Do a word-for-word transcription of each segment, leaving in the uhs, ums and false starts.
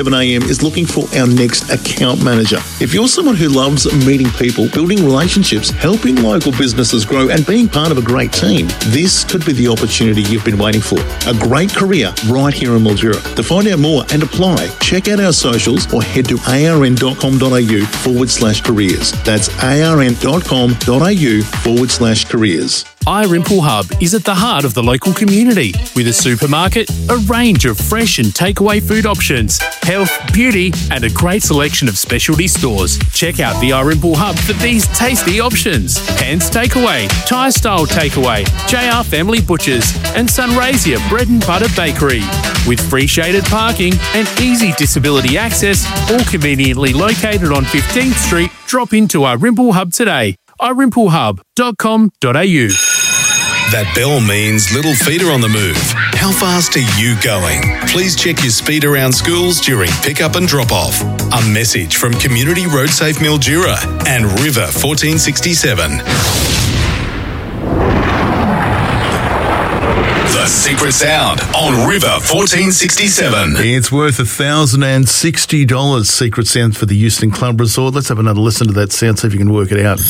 seven a.m. is looking for our next account manager. If you're someone who loves meeting people, building relationships, helping local businesses grow and being part of a great team, this could be the opportunity you've been waiting for. A great career right here in Mildura. To find out more and apply, check out our socials or head to arn.com.au forward slash careers. That's arn.com.au forward slash careers. iRimple Hub is at the heart of the local community with a supermarket, a range of fresh and takeaway food options, health, beauty and a great selection of specialty stores. Check out the iRimple Hub for these tasty options. Pants Takeaway, Thai Style Takeaway, J R Family Butchers and Sunraysia Bread and Butter Bakery. With free shaded parking and easy disability access, all conveniently located on fifteenth Street, drop into iRimple Hub today. i rimple hub dot com dot a u. That bell means little feet are on the move. How fast are you going? Please check your speed around schools during pick-up and drop-off. A message from Community Road Safe Mildura and River fourteen sixty-seven. The Secret Sound on River fourteen sixty-seven. It's worth one thousand sixty dollars, Secret Sound for the Euston Club Resort. Let's have another listen to that sound, see if you can work it out.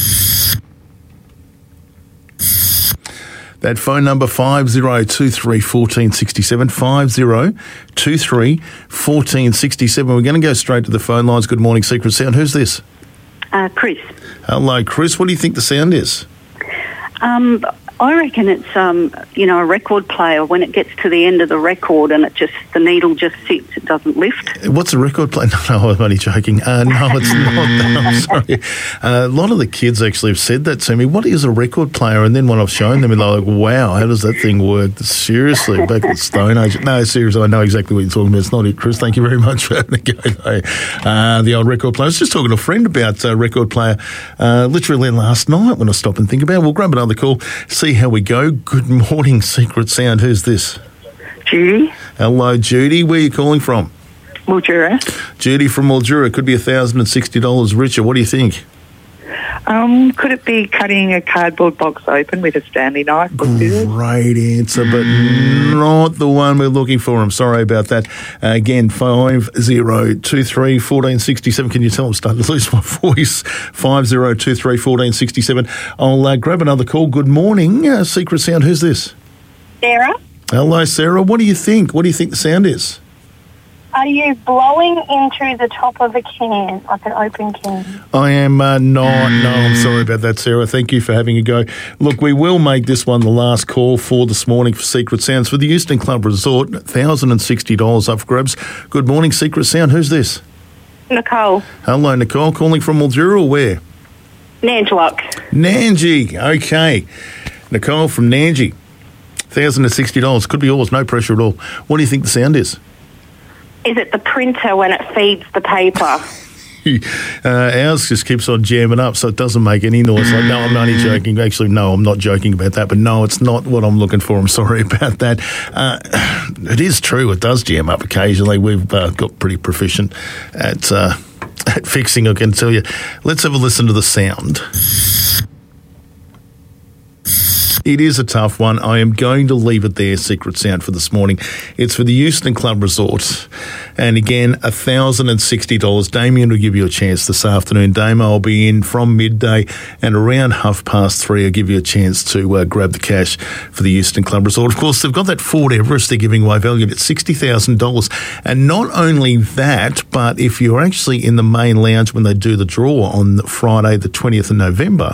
That phone number, five zero two three, one four six seven, five zero two three, one four six seven. We're going to go straight to the phone lines. Good morning, Secret Sound. Who's this? Uh, Chris. Hello, Chris. What do you think the sound is? Um, I reckon it's, um, you know, a record player. When it gets to the end of the record and it just, the needle just sits, it doesn't lift. What's a record player? No, no, I'm only joking. Uh, no, it's not. I'm sorry. Uh, a lot of the kids actually have said that to me. What is a record player? And then when I've shown them, they're like, wow, how does that thing work? Seriously, back at the Stone Age. No, seriously, I know exactly what you're talking about. It's not it, Chris. Thank you very much for having a go, though. Uh, the old record player. I was just talking to a friend about a uh, record player uh, literally last night when I stopped and think about it. We'll grab another call, see how we go. Good morning, Secret Sound. Who's this? Judy. Hello, Judy. Where are you calling from? Mildura. Judy from Mildura. Could be one thousand sixty dollars richer. What do you think? Um, could it be cutting a cardboard box open with a Stanley knife? Great answer, but not the one we're looking for. I'm sorry about that. Uh, again, five zero two three, one four six seven. Can you tell I'm starting to lose my voice? five zero two three, one four six seven. I'll uh, grab another call. Good morning, uh, Secret Sound. Who's this? Sarah. Hello, Sarah. What do you think? What do you think the sound is? Are you blowing into the top of a can, like an open can? I am uh, not. No, I'm sorry about that, Sarah. Thank you for having a go. Look, we will make this one the last call for this morning for Secret Sounds for the Euston Club Resort. one thousand sixty dollars up for grabs. Good morning, Secret Sound. Who's this? Nicole. Hello, Nicole. Calling from Mildura or where? Nangelock. Nanji. Okay. Nicole from Nanji. one thousand sixty dollars. Could be yours. No pressure at all. What do you think the sound is? Is it the printer when it feeds the paper? uh, ours just keeps on jamming up, so it doesn't make any noise. Like, no, I'm only joking. Actually, no, I'm not joking about that. But no, it's not what I'm looking for. I'm sorry about that. Uh, it is true. It does jam up occasionally. We've uh, got pretty proficient at, uh, at fixing, I can tell you. Let's have a listen to the sound. It is a tough one. I am going to leave it there, Secret Sound, for this morning. It's for the Euston Club Resort. And again, one thousand sixty dollars. Damien will give you a chance this afternoon. Damo will be in from midday, and around half past three, I'll give you a chance to uh, grab the cash for the Euston Club Resort. Of course, they've got that Ford Everest they're giving away, valued at sixty thousand dollars. And not only that, but if you're actually in the main lounge when they do the draw on Friday, the twentieth of November,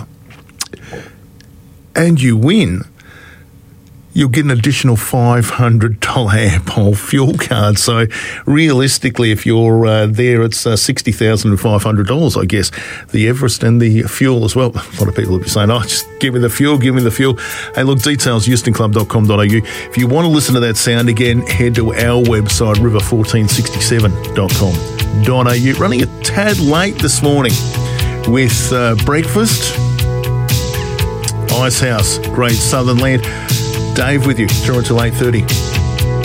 and you win, you'll get an additional five hundred dollars Ampol fuel card. So realistically, if you're uh, there, it's uh, sixty thousand five hundred dollars, I guess, the Everest and the fuel as well. A lot of people will be saying, oh, just give me the fuel, give me the fuel. Hey, look, details, euston club dot com dot a u. If you want to listen to that sound again, head to our website, river fourteen sixty-seven dot com dot a u. Running a tad late this morning with uh, breakfast. Icehouse, Great Southern Land. Dave with you through until eight thirty.